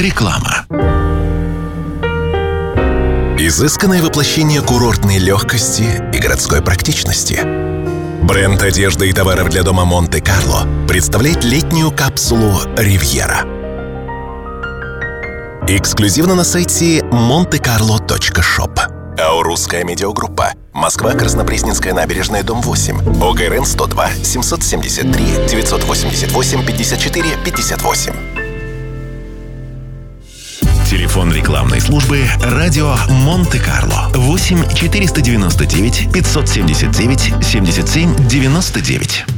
Реклама. Изысканное воплощение курортной легкости и городской практичности. Бренд одежды и товаров для дома Монте-Карло представляет летнюю капсулу «Ривьера». Эксклюзивно на сайте montecarlo.shop. Аурусская медиагруппа. Москва, Краснопресненская набережная, дом 8. ОГРН 102 773 988 54 58. Телефон рекламной службы «Радио Монте-Карло» 8 499 579 77 99.